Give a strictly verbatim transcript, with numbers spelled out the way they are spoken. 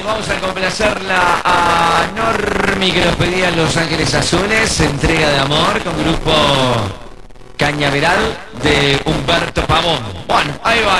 vamos a complacerla a Normi que nos pedía Los Ángeles Azules, entrega de amor con grupo Cañaveral de Humberto Pavón. Bueno, ahí va.